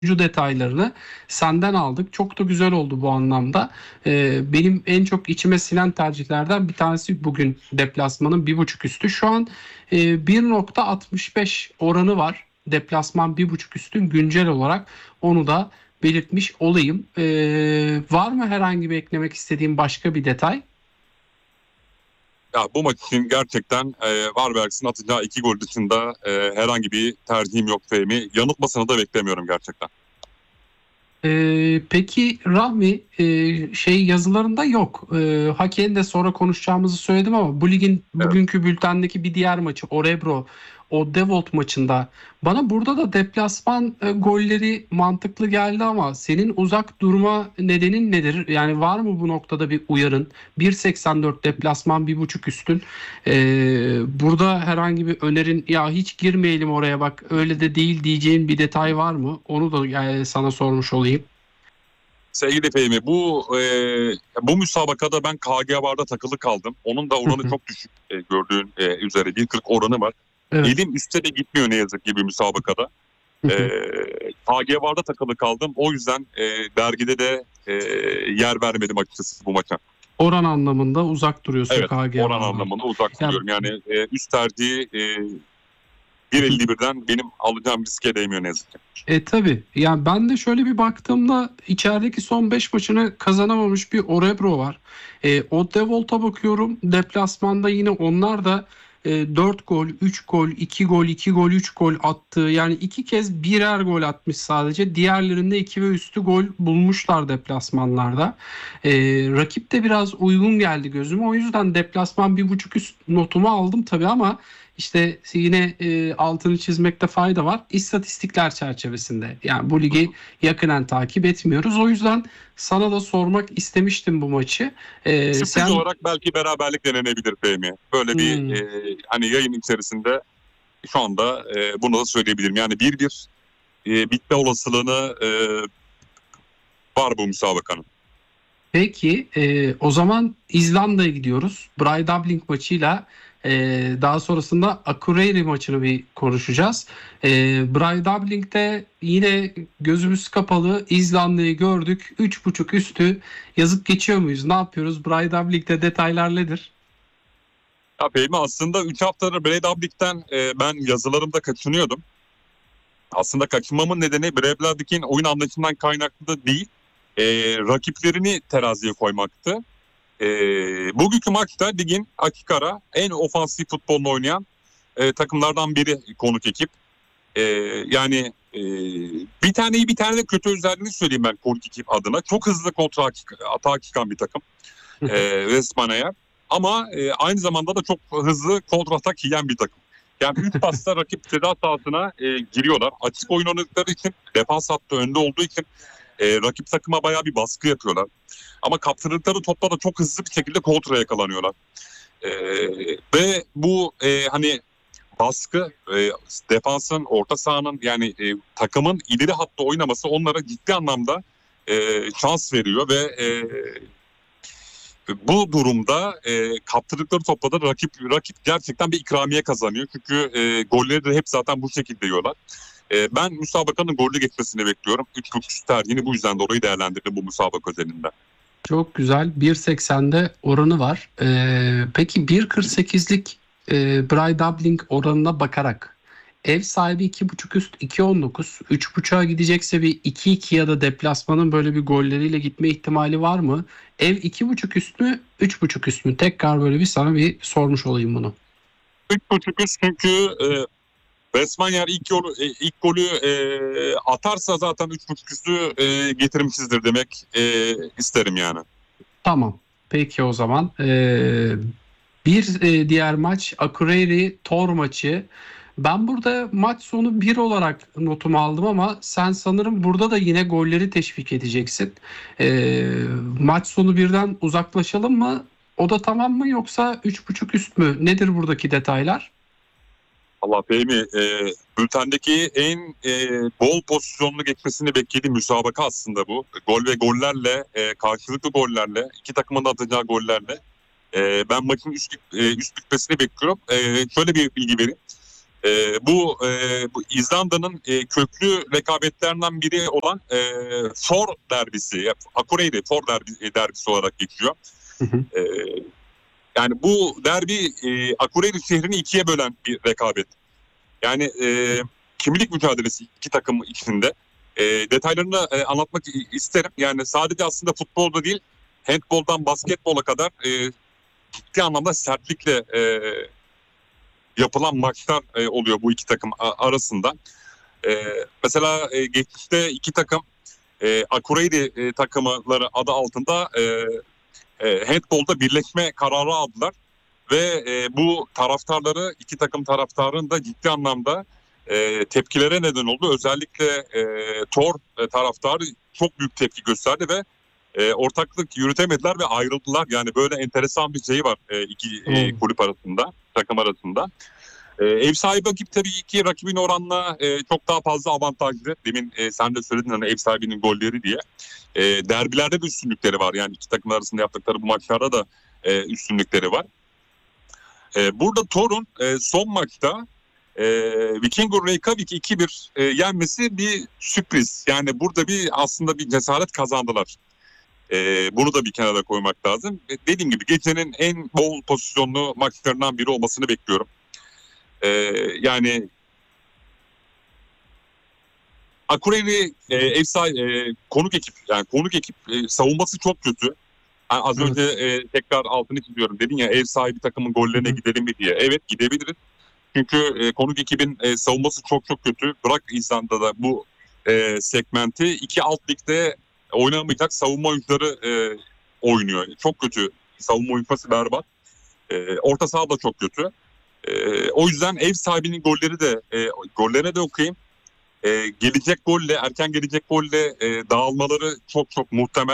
detaylarını senden aldık. Çok da güzel oldu bu anlamda. Benim en çok içime sinen tercihlerden bir tanesi bugün deplasmanın 1.5 üstü. Şu an 1.65 oranı var. Deplasman 1.5 üstün güncel olarak, onu da belirtmiş olayım. Var mı herhangi bir eklemek istediğim başka bir detay? Ya bu maç için gerçekten Varberg'in atacağı 2 gol dışında herhangi bir tercihim yok Fehmi. Yanıltmasını da beklemiyorum gerçekten. Peki Rahmi, şey yazılarında yok. Hakeyin de sonra konuşacağımızı söyledim ama bu ligin Evet. bugünkü bültendeki bir diğer maçı Orebro, o Devolt maçında bana burada da deplasman golleri mantıklı geldi ama senin uzak durma nedenin nedir? Yani var mı bu noktada bir uyarın? 1.84 deplasman, 1.5 üstün. Burada herhangi bir önerin, ya hiç girmeyelim oraya bak öyle de değil diyeceğin bir detay var mı? Onu da sana sormuş olayım. Sevgili Fehmi, bu müsabakada ben KG Bar'da takılı kaldım. Onun da oranı çok düşük, gördüğün üzere 1.40 oranı var. Evet. Elim üstte de gitmiyor ne yazık ki bir müsabakada. E, KG Bar'da takılı kaldım. O yüzden dergide de yer vermedim açıkçası bu maça. Oran anlamında uzak duruyorsun Evet, KG oran vardan. anlamında uzak Ya, duruyorum. Yani üst tercihi 1.51'den benim alacağım riske değmiyor ne yazık ki. tabii. Yani ben de şöyle bir baktığımda içerideki son 5 maçını kazanamamış bir Orebro var. O Devolt'a bakıyorum. Deplasmanda yine onlar da 4 gol, 3 gol, 2 gol, 2 gol, 3 gol attığı, yani 2 kez birer gol atmış sadece. Diğerlerinde 2 ve üstü gol bulmuşlar deplasmanlarda. Rakip de biraz uygun geldi gözüme. O yüzden deplasman 1.5 üst notumu aldım tabii ama işte yine altını çizmekte fayda var. İstatistikler çerçevesinde. Yani bu ligi yakinen takip etmiyoruz. O yüzden sana da sormak istemiştim bu maçı. Sürpriz Sen olarak belki beraberlik denenebilir Fehmi. Böyle bir hmm, hani yayın içerisinde şu anda bunu da söyleyebilirim. Yani 1-1 bitme olasılığını var bu müsabakanın. peki, o zaman İzlanda'ya gidiyoruz. Breidablik maçıyla daha sonrasında Akureyri maçını bir konuşacağız. Breidablik'te yine gözümüz kapalı İzlanda'yı gördük. 3.5 üstü yazıp geçiyor muyuz? Ne yapıyoruz? Breidablik'te detaylar nedir? Ya Fehmi, aslında 3 haftadır Breidablik'ten ben yazılarımda kaçınıyordum. Aslında kaçınmamın nedeni Breidablik'in oyun anlayışından kaynaklı da değil. Rakiplerini teraziye koymaktı. E, Bugünkü maçta ligin açık ara en ofansif futbolunu oynayan takımlardan biri konuk ekip. Ee, yani bir tane iyi bir tane de kötü özelliğini söyleyeyim ben konuk ekip adına. Çok hızlı kontra atağa çıkan bir takım. Respane'ye. Ama aynı zamanda da çok hızlı kontratak yiyen bir takım. Yani 3 pasta rakip ceza sahasına giriyorlar. Açık oyun oynadıkları için, defans hattı önde olduğu için rakip takıma bayağı bir baskı yapıyorlar. Ama kaptırdıkları topla da çok hızlı bir şekilde kontra yakalanıyorlar. E, Ve bu hani baskı, defansın, orta sahanın, yani takımın ileri hatta oynaması onlara ciddi anlamda şans veriyor ve bu durumda kaptırdıkları topla da rakip gerçekten bir ikramiye kazanıyor. Çünkü golleri de hep zaten bu şekilde yiyorlar. Ben müsabakanın gollü geçmesini bekliyorum. 3.5 tercihini bu yüzden de orayı değerlendirdim bu müsabaka özelinde. Çok güzel. 1.80'de oranı var. Peki 1.48'lik Breidablik oranına bakarak ev sahibi 2.5 üst 2.19, 3.5'a gidecekse bir 2-2 ya da deplasmanın böyle bir golleriyle gitme ihtimali var mı? Ev 2.5 üst mü, 3.5 üst mü? Tekrar böyle bir sana bir sormuş olayım bunu. 3.5 üst, çünkü Westmanier ilk golü atarsa zaten 3.5 üstü getirmişizdir demek isterim yani. Tamam. Peki o zaman. Bir diğer maç Akureyri Tor maçı. Ben burada maç sonu 1 olarak notumu aldım ama sen sanırım burada da yine golleri teşvik edeceksin. Maç sonu birden uzaklaşalım mı? O da tamam mı, yoksa 3.5 üst mü? Nedir buradaki detaylar? Allah Fehmi, bültendeki en bol pozisyonlu geçmesini beklediğim müsabaka aslında bu. Gol ve gollerle, karşılıklı gollerle, iki takımın da atacağı gollerle ben maçın üst bitmesini bekliyorum. Şöyle bir bilgi vereyim. Bu İzlanda'nın köklü rekabetlerinden biri olan For derbisi, Akureyri For derbisi olarak geçiyor. Hı hı. E, Yani bu derbi Akureyri şehrini ikiye bölen bir rekabet. Yani kimlik mücadelesi iki takım içinde. Detaylarını anlatmak isterim. Yani sadece aslında futbolda değil, handboldan basketbola kadar ciddi anlamda sertlikle yapılan maçlar oluyor bu iki takım arasında. Mesela geçmişte iki takım Akureyri takımları adı altında handbolda birleşme kararı aldılar. Ve bu taraftarları, iki takım taraftarın da ciddi anlamda tepkilere neden oldu. Özellikle Tor taraftarı çok büyük tepki gösterdi ve ortaklık yürütemediler ve ayrıldılar. Yani böyle enteresan bir şey var iki kulüp arasında, takım arasında. Ev sahibi rakip tabii ki rakibin oranla çok daha fazla avantajlı. Demin sen de söyledin hani ev sahibinin golleri diye. Derbilerde de üstünlükleri var. Yani iki takım arasında yaptıkları bu maçlarda da üstünlükleri var. Burada Thor'un son maçta Vikingur Reykjavik 2-1 yenmesi bir sürpriz. Yani burada aslında bir cesaret kazandılar. Bunu da bir kenara koymak lazım. Dediğim gibi gecenin en bol pozisyonlu maçlarından biri olmasını bekliyorum. Yani Akureyri konuk ekip savunması çok kötü. Yani az önce tekrar altını çiziyorum. Dedin ya ev sahibi takımın gollerine gidelim mi diye. Evet, gidebiliriz. Çünkü konuk ekibin savunması çok çok kötü. Bırak İzlanda'da bu segmenti. İki alt ligde oynamayacak savunma oyuncuları oynuyor. Çok kötü. Savunma oyuncusu berbat. Orta saha da çok kötü. O yüzden ev sahibinin gollerine de okuyayım. Erken gelecek golle dağılmaları çok çok muhtemel.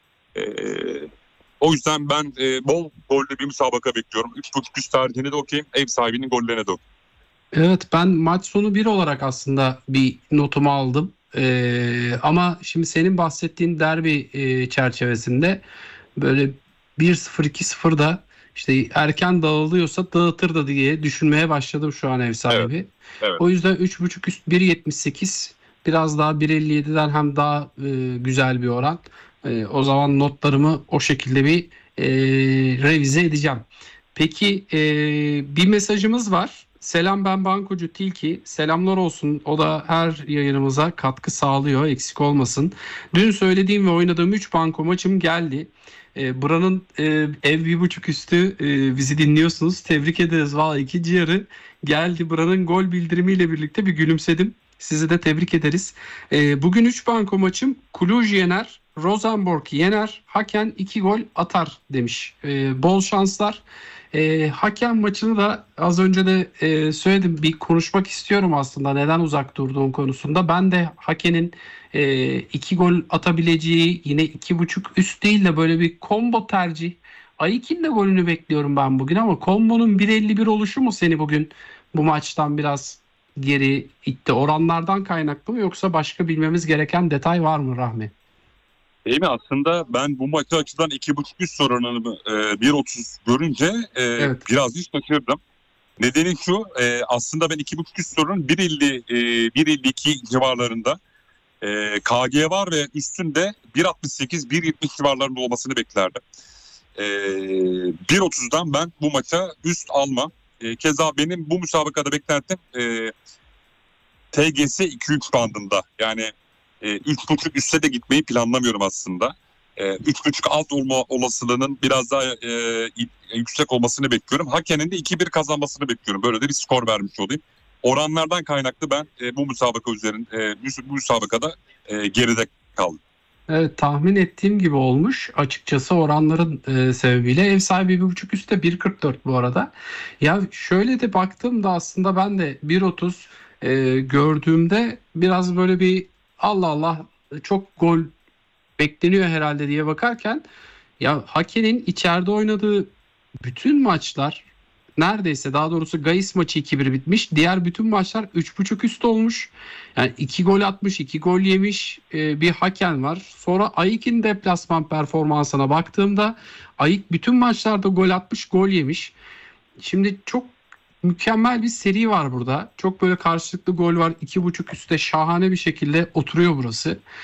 O yüzden ben bol gollü bir müsabaka bekliyorum. 3.5 üst tercihine de okuyayım. Ev sahibinin gollerine de okuyayım. Evet, ben maç sonu 1 olarak aslında bir notumu aldım. Ama şimdi senin bahsettiğin derbi çerçevesinde böyle 1-0 2-0 da işte erken dağılıyorsa dağıtır da diye düşünmeye başladım şu an ev sahibi. Evet, evet. O yüzden 3.5 üst 1.78 biraz daha 1.57'den hem daha güzel bir oran. O zaman notlarımı o şekilde bir revize edeceğim. Peki bir mesajımız var. Selam, ben Bankocu Tilki. Selamlar olsun. O da her yayınımıza katkı sağlıyor. Eksik olmasın. Dün söylediğim ve oynadığım 3 banko maçım geldi. Buranın ev 1.5 üstü bizi dinliyorsunuz. Tebrik ederiz. Valla ikinci yarı geldi. Buranın gol bildirimiyle birlikte bir gülümsedim. Sizi de tebrik ederiz. Bugün 3 banko maçım. Cluj yener, Rosenborg yener, Haken 2 gol atar demiş. Bol şanslar. Hakem maçını da az önce de söyledim, bir konuşmak istiyorum aslında neden uzak durduğum konusunda. Ben de Haken'in 2 gol atabileceği, yine 2.5 üst değil de böyle bir combo tercih. Aykin'in de golünü bekliyorum ben bugün ama kombonun 1.51 oluşu mu seni bugün bu maçtan biraz geri itti? Oranlardan kaynaklı mı yoksa başka bilmemiz gereken detay var mı Rahmi? Değil mi? Aslında ben bu maçı açıdan 2.5 üst oranını 1.30 görünce Evet. birazcık şaşırdım. Nedeni şu, aslında ben 2.5 üst oranın 1.52 civarlarında KG var ve üstünde 1.68-1.70 civarlarında olmasını beklerdim. 1.30'dan ben bu maça üst almam. Keza benim bu müsabakada beklentim TGS 2-3 bandında. Yani 3.5 üste de gitmeyi planlamıyorum aslında. 3.5 alt olma olasılığının biraz daha yüksek olmasını bekliyorum. Haken'in de 2-1 kazanmasını bekliyorum. Böyle de bir skor vermiş olayım. Oranlardan kaynaklı ben bu müsabakada geride kaldım. Evet, tahmin ettiğim gibi olmuş. Açıkçası oranların sebebiyle ev sahibi 1.5 üstte 1.44 bu arada. Ya şöyle de baktığımda aslında ben de 1.30 gördüğümde biraz böyle bir Allah Allah çok gol bekleniyor herhalde diye bakarken ya Haken'in içeride oynadığı bütün maçlar, neredeyse daha doğrusu Gais maçı 2-1 bitmiş. Diğer bütün maçlar 3.5 üst olmuş. Yani 2 gol atmış, 2 gol yemiş bir Haken var. Sonra Ayik'in deplasman performansına baktığımda Ayik bütün maçlarda gol atmış, gol yemiş. Şimdi çok mükemmel bir seri var burada. Çok böyle karşılıklı gol var. 2.5 üstte şahane bir şekilde oturuyor burası.